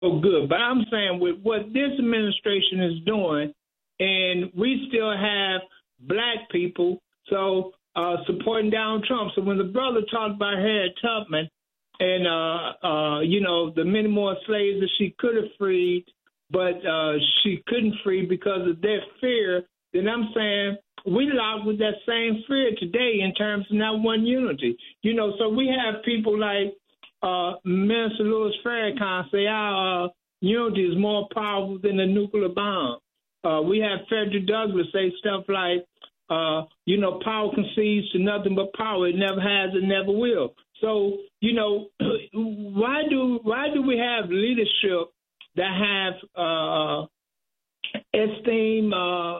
good. But I'm saying with what this administration is doing, and we still have black people supporting Donald Trump. So when the brother talked about Harriet Tubman and, the many more slaves that she could have freed, but she couldn't free because of their fear, then I'm saying we locked with that same fear today in terms of not one unity. So we have people like Minister Louis Farrakhan say our unity is more powerful than a nuclear bomb. We have Frederick Douglass say stuff like, power concedes to nothing but power. It never has, it never will. So, why do we have leadership that have esteem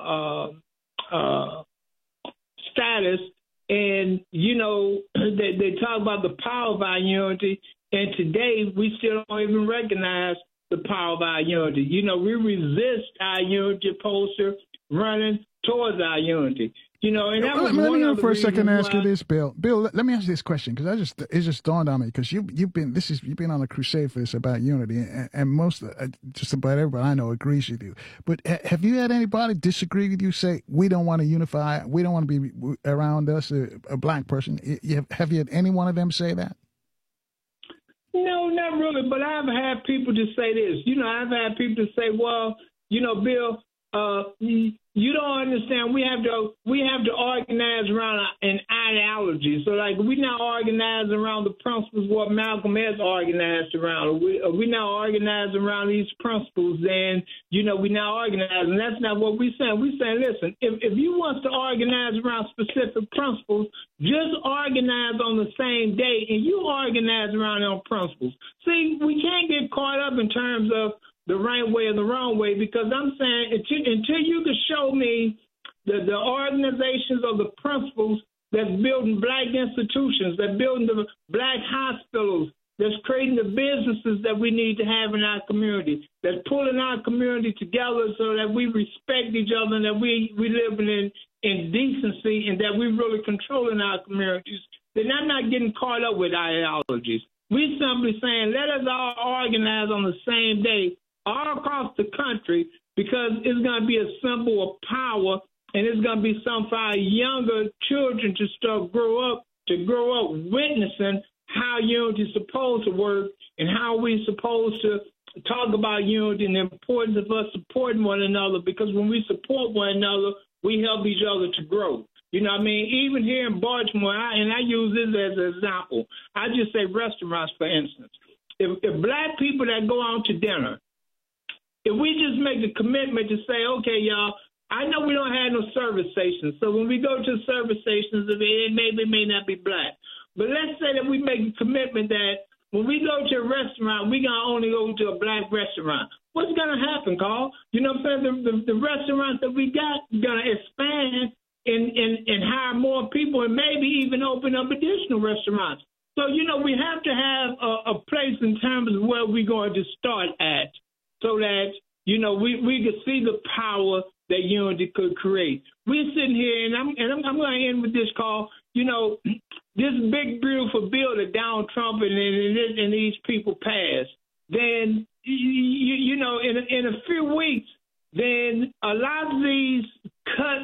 status, and they talk about the power of our unity, and today we still don't even recognize the power of our unity. We resist our unity opposed to running towards our unity. And that was let me for a second why... ask you this, Bill. Bill, let me ask you this question because it just dawned on me because you've been on a crusade for this about unity, and most just about everybody I know agrees with you. But have you had anybody disagree with you? Say we don't want to unify, we don't want to be around us, a black person. Have you had any one of them say that? No, not really. But I've had people just say this. I've had people say, well, Bill, you don't understand. We have to organize around an ideology. So, like, we now organize around the principles what Malcolm X organized around. We now organize around these principles. Then, we now organize, and that's not what we're saying. We're saying, listen, if you want to organize around specific principles, just organize on the same day, and you organize around your principles. See, we can't get caught up in terms of the right way or the wrong way, because I'm saying until you can show me the organizations or the principles that's building black institutions, that's building the black hospitals, that's creating the businesses that we need to have in our community, that's pulling our community together so that we respect each other and that we live in decency and that we really controlling our communities, then I'm not getting caught up with ideologies. We simply saying let us all organize on the same day all across the country, because it's going to be a symbol of power, and it's going to be something for our younger children to grow up witnessing how unity is supposed to work and how we're supposed to talk about unity and the importance of us supporting one another, because when we support one another, we help each other to grow. Even here in Baltimore, and I use this as an example, I just say restaurants, for instance. If black people that go out to dinner, if we just make the commitment to say, okay, y'all, I know we don't have no service stations. So when we go to service stations, it may not be black. But let's say that we make a commitment that when we go to a restaurant, we're going to only go to a black restaurant. What's going to happen, Carl? You know what I'm saying? The restaurants that we got are going to expand and hire more people and maybe even open up additional restaurants. So, we have to have a place in terms of where we're going to start at, so that, we could see the power that unity could create. We're sitting here, and I'm going to end with this call. This big, beautiful bill that Donald Trump and these people passed, then, in a few weeks, then a lot of these cuts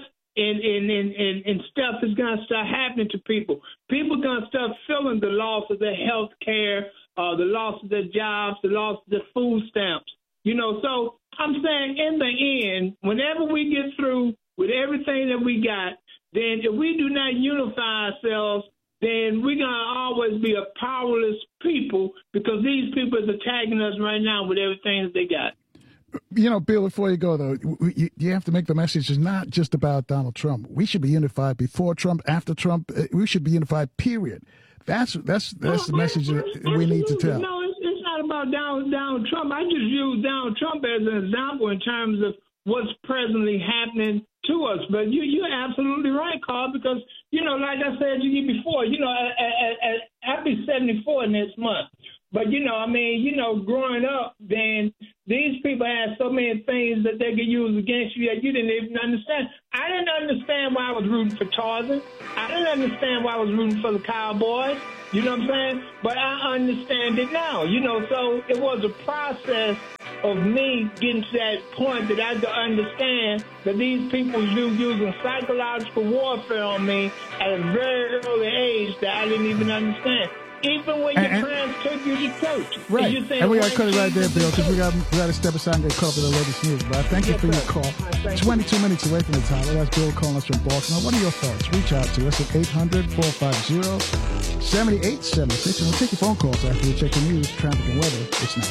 and stuff is going to start happening to people. People are going to start feeling the loss of their health care, the loss of their jobs, the loss of their food stamps. So I'm saying in the end, whenever we get through with everything that we got, then if we do not unify ourselves, then we're going to always be a powerless people, because these people are attacking us right now with everything that they got. Bill, before you go, though, you have to make the message is not just about Donald Trump. We should be unified before Trump, after Trump. We should be unified, period. That's the message that we need to tell. No, it's not about Donald Trump. I just use Donald Trump as an example in terms of what's presently happening to us. But you're absolutely right, Carl, because, like I said to you before, I'll be 74 next month. But, growing up, then these people had so many things that they could use against you that you didn't even understand. I I didn't understand why I was rooting for Tarzan. I didn't understand why I was rooting for the Cowboys. You know what I'm saying? But I understand it now. You know, so it was a process of me getting to that point that I had to understand that these people was using psychological warfare on me at a very early age that I didn't even understand. Even when your parents took you to church. Right. And we got to cut it right there, Bill, because we got to step aside and get caught up with the latest news. But I thank you for your call. 22 minutes away from the time. That's Bill calling us from Baltimore. What are your thoughts? Reach out to us at 800-450-7876. And we'll take your phone calls after we check the news, traffic, and weather. It's now.